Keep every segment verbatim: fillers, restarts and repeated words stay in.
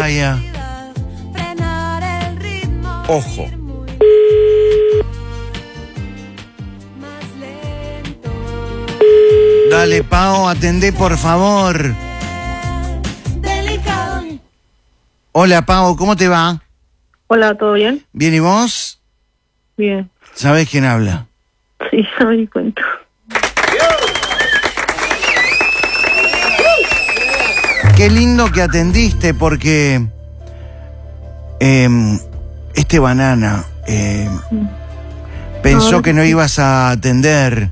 Soraya. Ojo. Dale, Pao, atendé, por favor. Hola, Pao, ¿cómo te va? Hola, ¿todo bien? Bien, ¿y vos? Bien. ¿Sabés quién habla? Sí, ya me di cuenta. Qué lindo que atendiste porque eh, este banana eh, pensó Ahora que no sí. ibas a atender,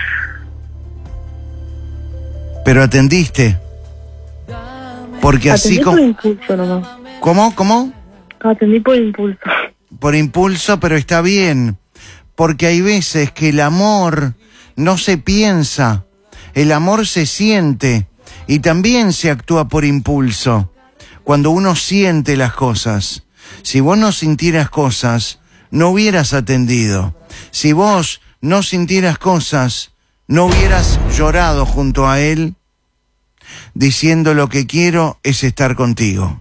pero atendiste. Porque así Atendí por como... impulso nomás. ¿Cómo? ¿Cómo? Atendí por impulso. Por impulso, pero está bien. Porque hay veces que el amor no se piensa, el amor se siente y también se actúa por impulso. Cuando uno siente las cosas. Si vos no sintieras cosas, no hubieras atendido. Si vos no sintieras cosas, no hubieras llorado junto a él, diciendo lo que quiero es estar contigo.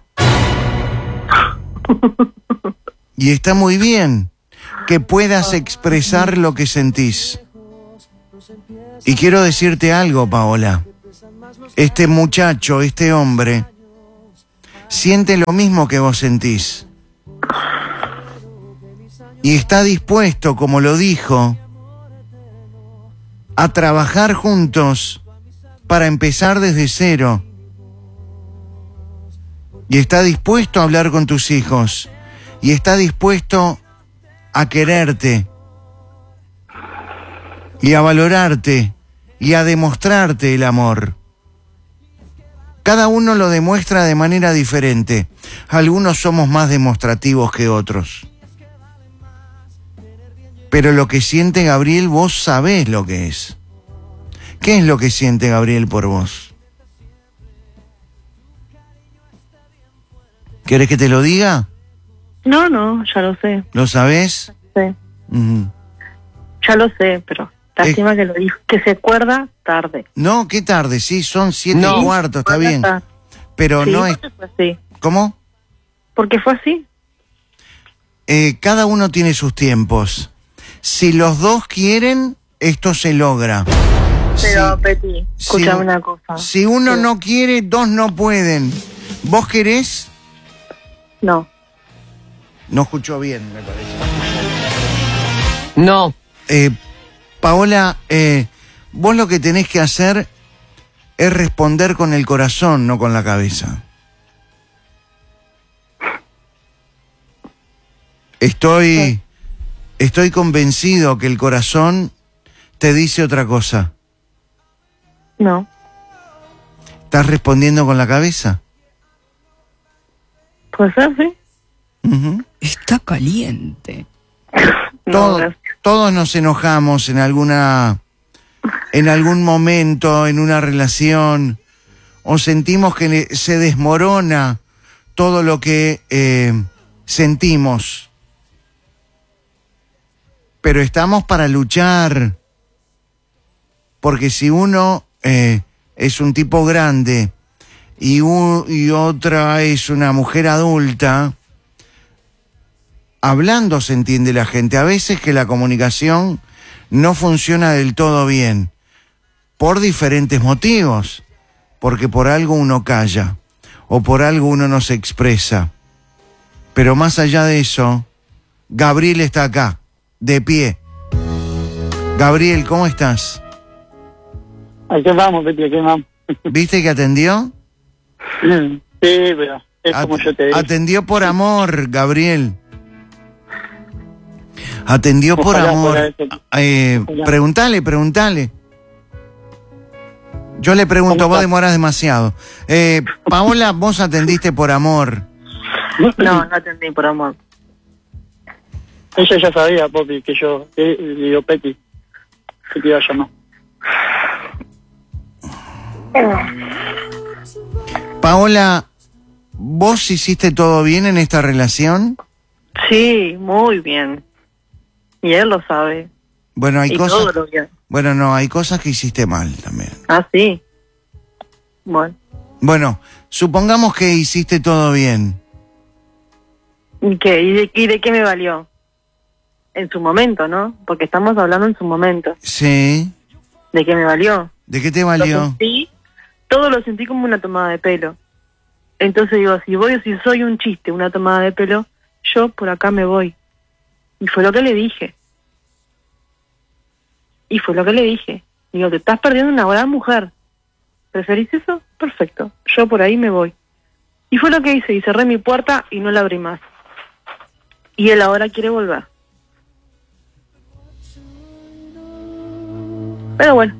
Y está muy bien que puedas expresar lo que sentís. Y quiero decirte algo, Paola. Este muchacho, este hombre, siente lo mismo que vos sentís. Y está dispuesto, como lo dijo, a trabajar juntos para empezar desde cero. Y está dispuesto a hablar con tus hijos. Y está dispuesto a quererte. Y a valorarte. Y a demostrarte el amor. Cada uno lo demuestra de manera diferente. Algunos somos más demostrativos que otros. Pero lo que siente Gabriel, vos sabés lo que es. ¿Qué es lo que siente Gabriel por vos? ¿Querés que te lo diga? No, no, ya lo sé. ¿Lo sabés? Sí. Uh-huh. Ya lo sé, pero lástima eh... que lo dijo. Que se acuerda tarde. No, qué tarde, sí, son siete no, y cuarto, está bien. Está. Pero sí, no es... Fue así. ¿Cómo? Porque fue así. Eh, cada uno tiene sus tiempos. Si los dos quieren, esto se logra. Pero, si, Peti, escúchame si, una cosa. Si uno sí. no quiere, dos no pueden. ¿Vos querés? No. No escuchó bien, me parece. No. Eh, Paola, eh, vos lo que tenés que hacer es responder con el corazón, no con la cabeza. Estoy, estoy convencido que el corazón te dice otra cosa. No. ¿Estás respondiendo con la cabeza? Puede ser, sí. Uh-huh. Está caliente. No, Todo, todos nos enojamos en alguna, en algún momento, en una relación, o sentimos que se desmorona todo lo que eh, sentimos. Pero estamos para luchar, porque si uno eh, es un tipo grande y, un, y otra es una mujer adulta, hablando se entiende la gente. A veces que la comunicación no funciona del todo bien, por diferentes motivos, porque por algo uno calla, o por algo uno no se expresa. Pero más allá de eso, Gabriel está acá, de pie. Gabriel, ¿cómo estás? Aquí vamos, Peti, aquí vamos. ¿Viste que atendió? Sí, pero es At- como yo te digo. Atendió por amor, Gabriel. Atendió por Ojalá amor. fuera eso. Eh, Ojalá. preguntale, preguntale. Yo le pregunto, ¿Cómo vos está? demorás demasiado. Eh, Paola, vos atendiste por amor. no, no atendí por amor. Ella ya sabía, Popi, que yo, que, le digo, Peti, que te iba a llamar. Paola, ¿vos hiciste todo bien en esta relación? Sí, muy bien. Y él lo sabe. Bueno, hay y cosas... todo lo que... Bueno, no, hay cosas que hiciste mal también. Ah, sí. Bueno. Bueno, supongamos que hiciste todo bien. ¿Y qué? ¿Y de, ¿Y de qué me valió? En su momento, ¿no? Porque estamos hablando en su momento. Sí. ¿De qué me valió? ¿De qué te Lo valió? sentí, todo lo sentí como una tomada de pelo. Entonces digo, si voy o si soy un chiste, una tomada de pelo, yo por acá me voy. Y fue lo que le dije. Y fue lo que le dije. Digo, te estás perdiendo una gran mujer. ¿Preferís eso? Perfecto. Yo por ahí me voy. Y fue lo que hice. Y cerré mi puerta y no la abrí más. Y él ahora quiere volver. Pero bueno.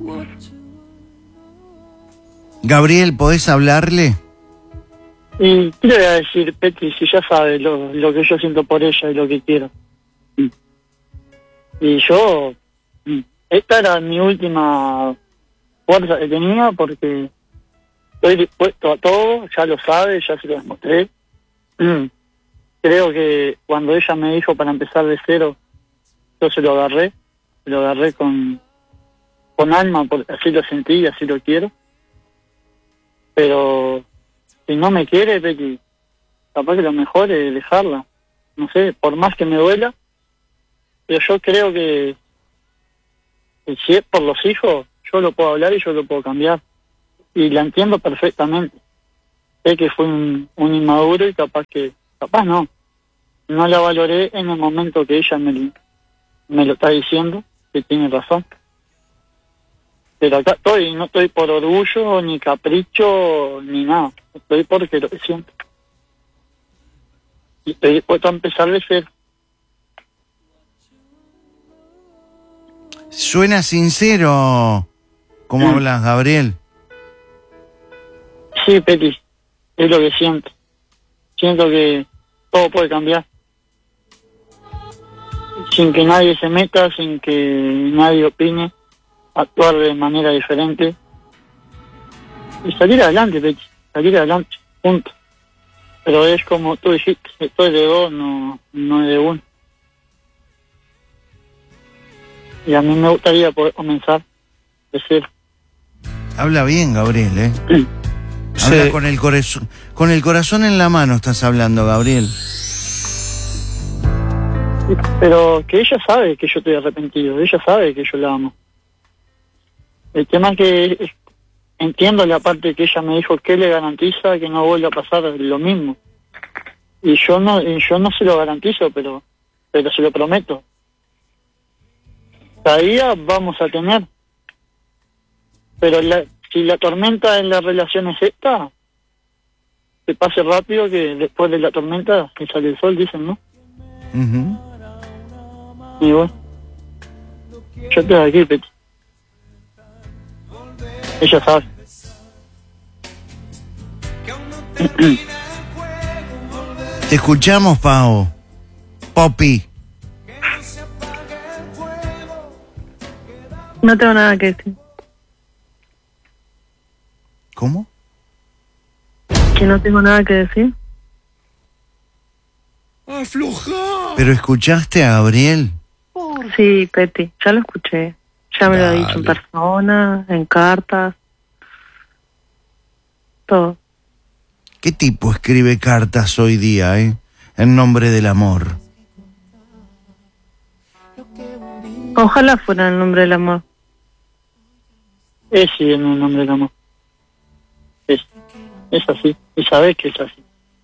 Gabriel, ¿podés hablarle? Y ¿qué le voy a decir, Petty, si ya sabe lo, lo que yo siento por ella y lo que quiero? Mm. Y yo, mm, esta era mi última fuerza que tenía porque estoy dispuesto a todo, ya lo sabe, ya se lo demostré. Mm. Creo que cuando ella me dijo para empezar de cero, yo se lo agarré, se lo agarré con, con alma, porque así lo sentí y así lo quiero. Pero si no me quiere, Petty, capaz que lo mejor es dejarla. No sé, por más que me duela, pero yo creo que, que si es por los hijos, yo lo puedo hablar y yo lo puedo cambiar. Y la entiendo perfectamente. Sé que fue un, un inmaduro y capaz que, capaz no, no la valoré en el momento que ella me, me lo está diciendo, que tiene razón. Pero acá estoy, no estoy por orgullo, ni capricho, ni nada. Estoy porque lo que siento. Y estoy dispuesto a empezar de cero. Suena sincero como Mm. hablas, Gabriel. Sí, Petty, es lo que siento. Siento que todo puede cambiar. Sin que nadie se meta, sin que nadie opine. Actuar de manera diferente. Y salir adelante, Petty. Salir adelante, punto. Pero es como tú dijiste, esto es de dos, no, no es de uno. Y a mí me gustaría poder comenzar de cero. Habla bien, Gabriel, ¿eh? Sí. Habla con el corazón, con el corazón en la mano estás hablando, Gabriel. Pero que ella sabe que yo estoy arrepentido, ella sabe que yo la amo. El tema es que es- entiendo la parte que ella me dijo que le garantiza que no vuelva a pasar lo mismo. Y yo no y yo no se lo garantizo, pero pero se lo prometo. Cada día vamos a tener. Pero la, si la tormenta en la relación es esta, que pase rápido, que después de la tormenta que sale el sol, dicen, ¿no? Ujú. Y bueno, yo estoy aquí, Petty. Ella sabe. Te escuchamos, Pau. Poppy. No tengo nada que decir. ¿Cómo? Que no tengo nada que decir. ¿Pero escuchaste a Gabriel? Sí, Petty, ya lo escuché. Ya me lo ha dicho en Dale. persona, en cartas. Todo. ¿Qué tipo escribe cartas hoy día, eh? En nombre del amor. Ojalá fuera el nombre del amor. Es sí, en el nombre del amor. Es, es así. Y sabés que es así.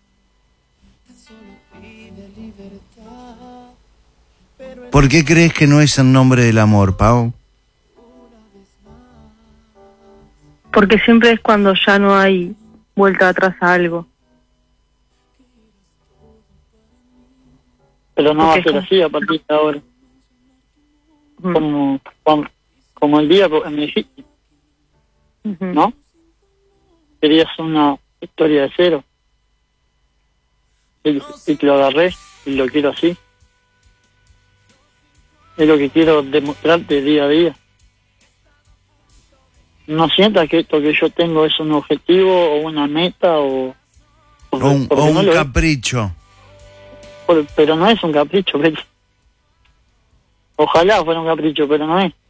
¿Por qué crees que no es en nombre del amor, Pau? Porque siempre es cuando ya no hay vuelta atrás a algo. Pero no va a Porque ser es así a partir de ahora. Mm. Como, como, como el día que me dijiste, Ujú. ¿no? Querías una historia de cero. Y, y te lo agarré y lo quiero así. Es lo que quiero demostrarte día a día. No sientas que esto que yo tengo es un objetivo o una meta o... O un, porque o no un lo es. capricho. Por- pero no es un capricho, Betty. Ojalá fuera un capricho, pero no es.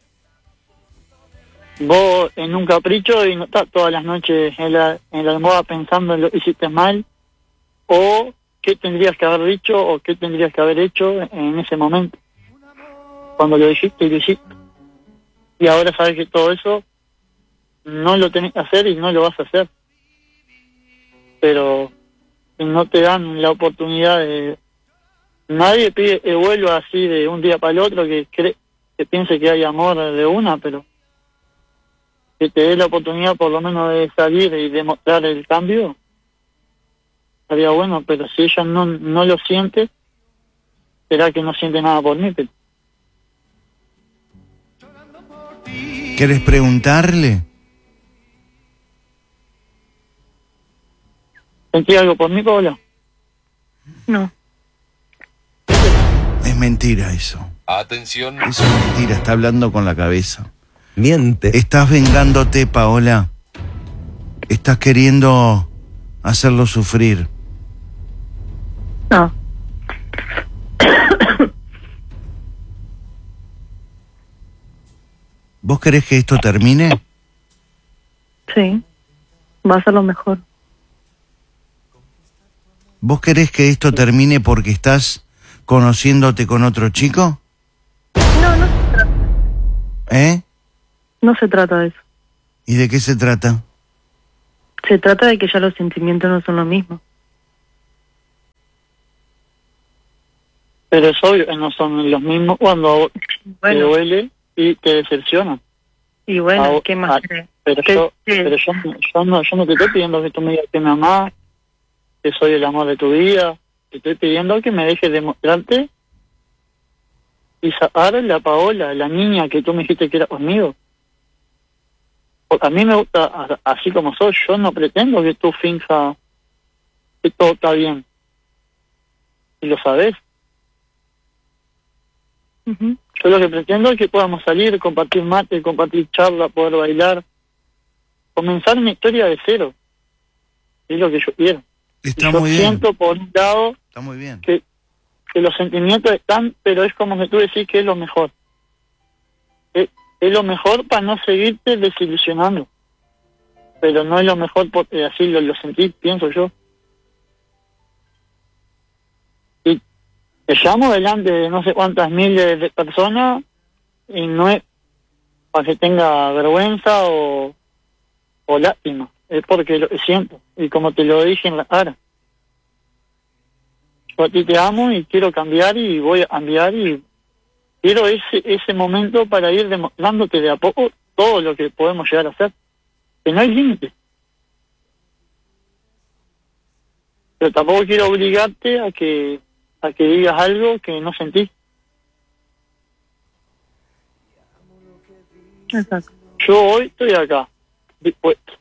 Vos en un capricho y no estás todas las noches en la, en la almohada pensando en lo que hiciste mal, o qué tendrías que haber dicho o qué tendrías que haber hecho en ese momento. Cuando lo dijiste y lo hiciste. Y ahora sabes que todo eso no lo tenés que hacer y no lo vas a hacer. Pero no te dan la oportunidad de... Nadie pide que vuelva así de un día para el otro, que cree, que piense que hay amor de una, pero que te dé la oportunidad por lo menos de salir y demostrar el cambio, estaría bueno. Pero si ella no, no lo siente, será que no siente nada por mí. Pero... ¿Querés preguntarle? ¿Sentí algo por mí, Paola? No. Es mentira eso. Atención. Eso es mentira, está hablando con la cabeza. Miente. Estás vengándote, Paola. Estás queriendo hacerlo sufrir. No. ¿Vos querés que esto termine? Sí. Va a ser lo mejor. ¿Vos querés que esto termine porque estás conociéndote con otro chico? No, no se trata. ¿Eh? No se trata de eso. ¿Y de qué se trata? Se trata de que ya los sentimientos no son lo mismo. Pero es obvio que no son los mismos cuando te Bueno, duele y te decepciona. y bueno, Ah, ¿qué ah, más querés? Pero, ¿Qué- yo, qué? pero yo, yo, no, yo no te estoy pidiendo que tú me digas que me amás, que soy el amor de tu vida. Te estoy pidiendo que me dejes demostrarte y sacar la Paola, la niña que tú me dijiste que era conmigo. Porque a mí me gusta a- así como soy. Yo no pretendo que tú finjas que todo está bien. Y lo sabes. Ujú. Yo lo que pretendo es que podamos salir, compartir mate, compartir charla, poder bailar, comenzar una historia de cero. Es lo que yo quiero. Está Y yo muy bien. siento por un lado Está muy bien. que, que los sentimientos están, pero es como que tú decís que es lo mejor. Es, es lo mejor para no seguirte desilusionando. Pero no es lo mejor porque así lo, lo sentí, pienso yo. Y te llamo delante de no sé cuántas miles de personas y no es para que tenga vergüenza o, o lástima. Es porque lo siento. Y como te lo dije en la cara. Yo a ti te amo y quiero cambiar y voy a cambiar y quiero ese ese momento para ir demostrándote de a poco todo lo que podemos llegar a hacer. Que no hay límite. Pero tampoco quiero obligarte a que a que digas algo que no sentís. Exacto. Yo hoy estoy acá, dispuesto.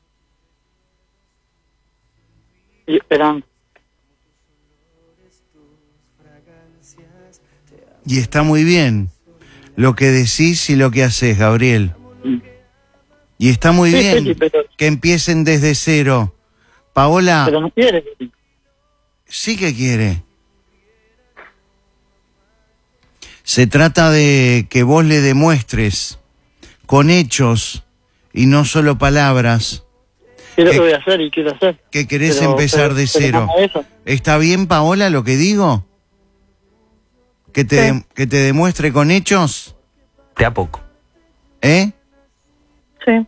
Y esperando. Y está muy bien lo que decís y lo que haces, Gabriel. Mm. Y está muy Sí, bien sí, pero, que empiecen desde cero. Paola, pero no quieres. sí que quiere. Se trata de que vos le demuestres con hechos y no solo palabras Quiero Eh, que voy a hacer y quiero hacer. que querés Pero- empezar pero- de pero cero. nada de eso. ¿Está bien, Paola, lo que digo? ¿Que te, Sí. de- que te demuestre con hechos? De a poco. ¿Eh? Sí.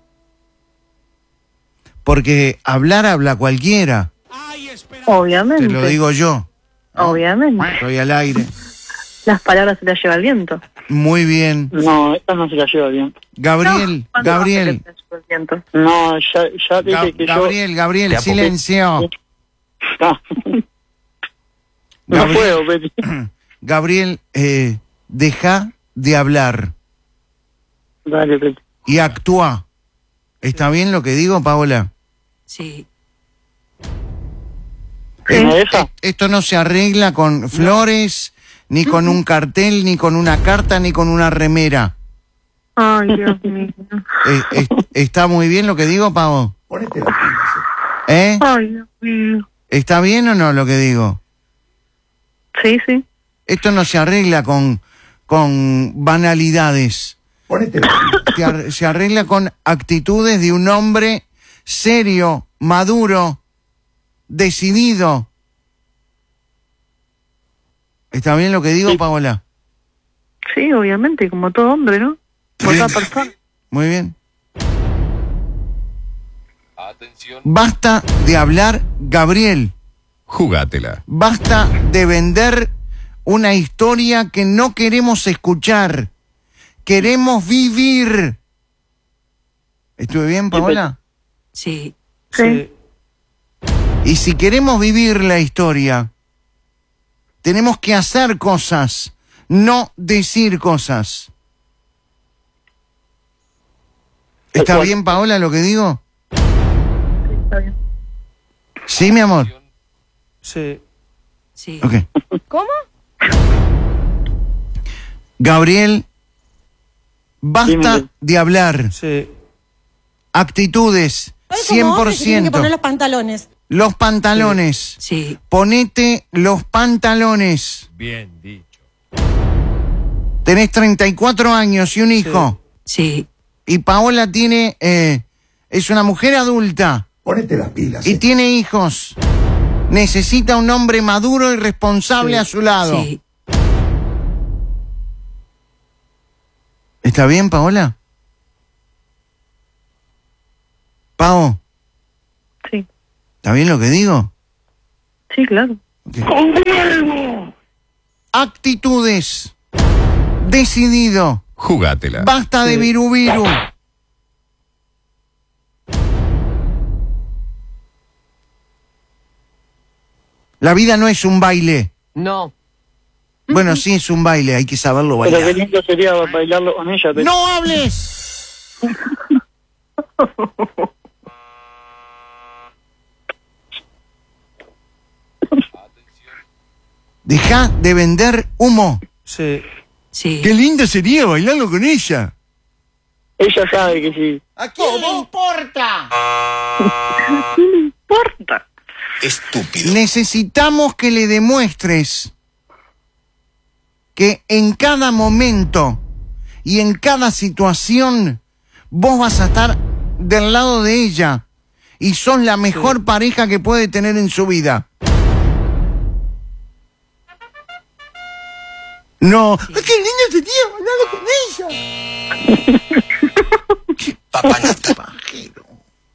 Porque hablar habla cualquiera. Obviamente. Te lo digo yo. Obviamente. Estoy al aire. Las palabras se las lleva el viento. Muy bien. No, esta no se la lleva bien. Gabriel, No, ¿cuándo Gabriel, va a ser que se las lleva el viento? No, ya, ya te Ga- dije que Gabriel, Gabriel, De a poco. silencio. yo... No, no Gabriel, puedo, Betty. Gabriel, eh, deja de hablar Dale, Betty. y actúa. ¿Está bien lo que digo, Paola? Sí. ¿Me Eh, deja? eh, Esto no se arregla con flores, ni con un cartel, ni con una carta, ni con una remera. Ay, Dios mío. Eh, eh, ¿Está muy bien lo que digo, Pavo? ¿Eh? Ay, Dios mío. ¿Está bien o no lo que digo? Sí, sí. Esto no se arregla con, con banalidades. Se, ar- se arregla con actitudes de un hombre serio, maduro, decidido. ¿Está bien lo que digo, Sí. Paola? Sí, obviamente, como todo hombre, ¿no? Como Bien. toda persona. Muy bien. Atención. Basta de hablar, Gabriel. Jugátela. Basta de vender una historia que no queremos escuchar. Queremos vivir. ¿Estuve bien, Paola? Sí. Sí. Y si queremos vivir la historia, tenemos que hacer cosas, no decir cosas. ¿Está bien, Paola, lo que digo? Sí, está bien. Sí, mi amor. Sí. Sí. Ok. ¿Cómo? Gabriel, basta Dime. de hablar. Sí. Actitudes, Ay, como cien por hombre, se tienen que ciento. poner los pantalones. Los pantalones. Sí. Ponete los pantalones. Bien dicho. Tenés treinta y cuatro años y un hijo. Sí. Y Paola tiene, eh, es una mujer adulta. Ponete las pilas. Y eh. tiene hijos. Necesita un hombre maduro y responsable Sí. a su lado. Sí. ¿Está bien, Paola? Pao, Sí, ¿está bien lo que digo? sí, claro. Actitudes. Decidido. Jugátela. Basta de Sí. viru viru. La vida no es un baile. No. Bueno, sí es un baile, hay que saberlo Pero qué bailar. lindo sería bailarlo con ella. Petty. ¡No hables! Deja de vender humo. Sí. Sí. Qué lindo sería bailarlo con ella. Ella sabe que sí. ¿A quién le importa? ¿Qué le importa? Estúpido. Necesitamos que le demuestres que en cada momento y en cada situación vos vas a estar del lado de ella y sos la mejor pareja que puede tener en su vida. No, ¡ay, qué lindo sería bailarlo con ella! ¡Qué Papanata. pajero!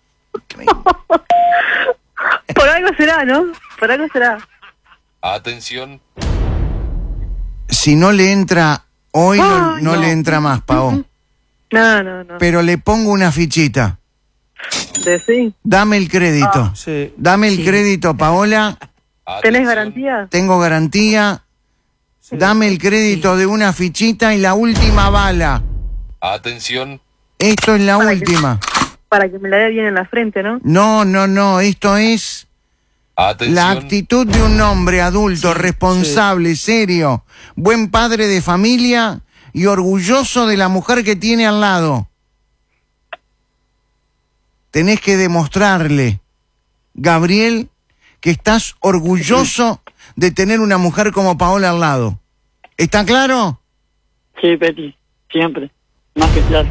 Por algo será, ¿no? Por algo será. Atención. Si no le entra hoy, no, Ay, no no. le entra más, Pao. No, no, no. Pero le pongo una fichita. De sí. Dame el crédito. Sí. Dame el Sí. crédito, Paola. ¿Tenés Atención. garantía? Tengo garantía. Dame el crédito de una fichita y la última bala. Atención. Esto es la Para que- última. Para que me la dé bien en la frente, ¿no? No, no, no. Esto es Atención. la actitud de un hombre adulto, responsable, serio, buen padre de familia y orgulloso de la mujer que tiene al lado. Tenés que demostrarle, Gabriel, que estás orgulloso de tener una mujer como Paola al lado. ¿Está claro? Sí, Petty. Siempre. Más que claro.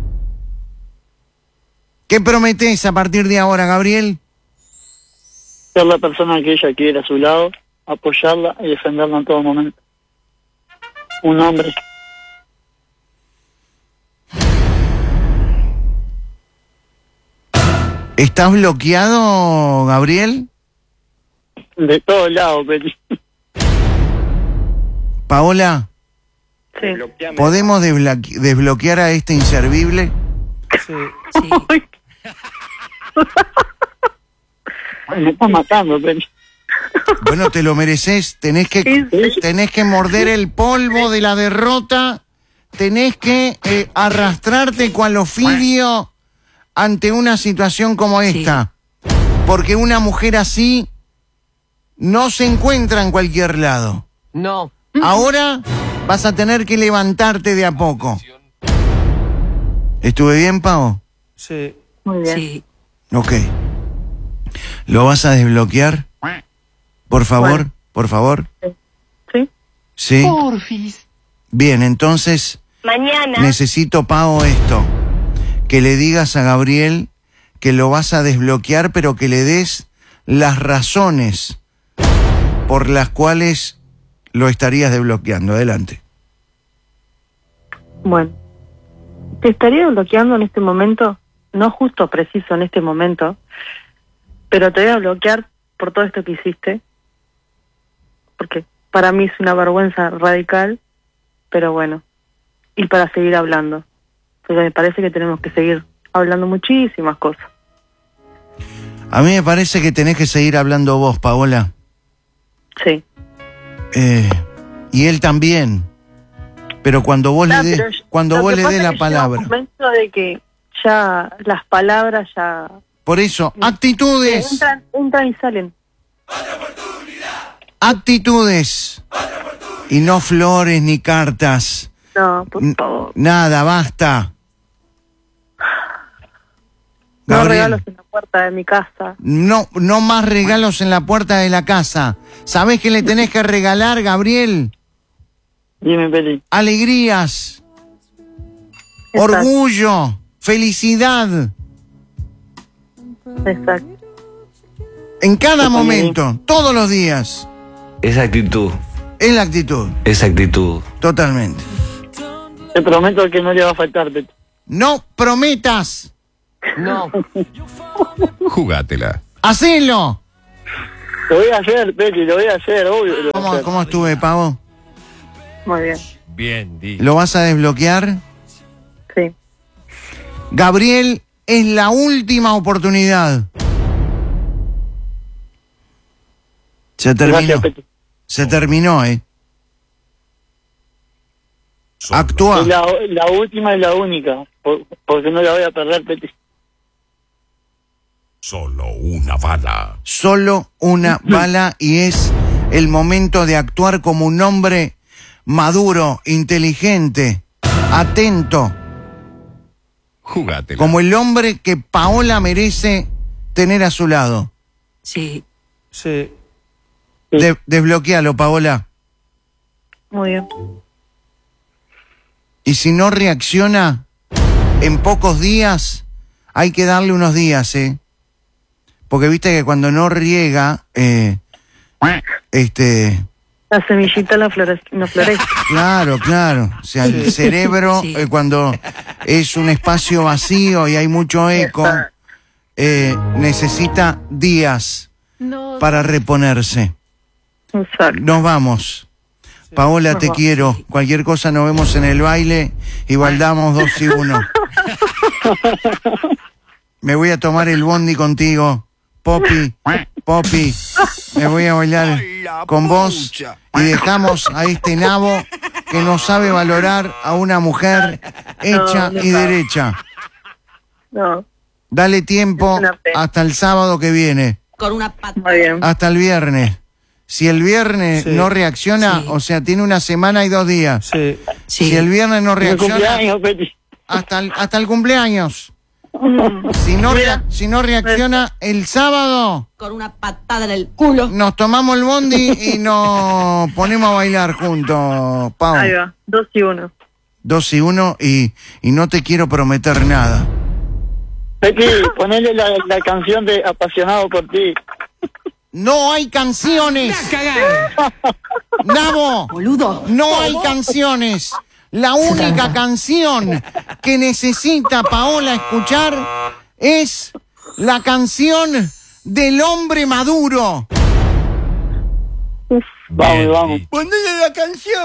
¿Qué prometés a partir de ahora, Gabriel? Ser la persona que ella quiere a su lado, apoyarla y defenderla en todo momento. Un hombre. ¿Estás bloqueado, Gabriel? De todos lados, Petty. Paola, Sí. ¿podemos desbloque- desbloquear a este inservible? Sí. Sí. Me está matando, Petty. Bueno, te lo mereces. Tenés que, Sí. tenés que morder el polvo de la derrota. Tenés que eh, arrastrarte cual ofidio ante una situación como esta. Porque una mujer así no se encuentra en cualquier lado. No. Ahora vas a tener que levantarte de a poco. ¿Estuve bien, Pau? Sí. Muy bien. Sí. Ok. ¿Lo vas a desbloquear? Por favor, Bueno. por favor. ¿Sí? ¿Sí? Porfis. Bien, entonces Mañana. necesito, Pau, esto. Que le digas a Gabriel que lo vas a desbloquear, pero que le des las razones por las cuales lo estarías desbloqueando. Adelante. Bueno, te estaría bloqueando en este momento, no justo preciso en este momento, pero te voy a bloquear por todo esto que hiciste, porque para mí es una vergüenza radical, pero bueno, y para seguir hablando, porque me parece que tenemos que seguir hablando muchísimas cosas. A mí me parece que tenés que seguir hablando vos, Paola. Sí. Eh, y él también. Pero cuando vos Ah, le pero des, cuando lo vos que le pasa des es la que llega palabra. un momento de que ya las palabras ya Por eso, actitudes, entran, entran y salen. actitudes. Y no flores ni cartas. No, por N- favor. Nada, basta. No Gabriel, regalos en la puerta de mi casa. no, no más regalos en la puerta de la casa. ¿Sabés qué le tenés que regalar, Gabriel? Dime, Peti. Alegrías, Exacto. orgullo, felicidad. Exacto. En cada momento, todos los días. Esa actitud, Es la actitud, esa actitud. totalmente. Te prometo que no le va a faltar, Peti. No prometas, No. Jugátela. hacelo. Lo voy a hacer, Peti, lo voy a hacer, obvio. que lo voy a ¿Cómo, hacer. cómo estuve, Pavo? Muy bien. Bien, Di. ¿Lo vas a desbloquear? Sí. Gabriel, es la última oportunidad. Se terminó. Gracias, Peti. Se terminó, ¿eh? Actúa. Es la, la última y la única, por- porque no la voy a perder, Peti. Solo una bala. Solo una bala y es el momento de actuar como un hombre maduro, inteligente, atento, Jugátela. como el hombre que Paola merece tener a su lado. Sí. Sí. Sí. De- desbloquéalo, Paola. Muy bien. Y si no reacciona en pocos días, hay que darle unos días, ¿eh? Porque viste que cuando no riega, eh, este, La semillita la flore- no florece. claro, claro. O sea, el cerebro, Sí. eh, cuando es un espacio vacío y hay mucho eco, eh, necesita días para reponerse. Exacto. Nos vamos. Paola, te Nos vamos. quiero. Cualquier cosa nos vemos en el baile y bailamos dos y uno. Me voy a tomar el bondi contigo. Poppy, Poppy, me voy a bailar con vos y dejamos a este nabo que no sabe valorar a una mujer hecha No, no y sabe. derecha. No. Dale tiempo Es una pena. hasta el sábado que viene, Con una pata. Muy bien. hasta el viernes. Si el viernes Sí. no reacciona, Sí. o sea, tiene una semana y dos días. Sí. Sí. Si el viernes no Mi reacciona, cumpleaños, Peti. hasta el, hasta el cumpleaños. Si no, rea- si no reacciona el sábado, Con una patada en el culo. nos tomamos el bondi y nos ponemos a bailar juntos, Pau. Ahí va. Dos y uno. Dos y uno y, y no te quiero prometer nada. Peti, ponele la, la canción de Apasionado por ti. No hay canciones. Nabo, Boludo. no hay canciones. La única canción que necesita Paola escuchar es la canción del hombre maduro. Vamos, Bien, vamos. Di. Ponele la canción.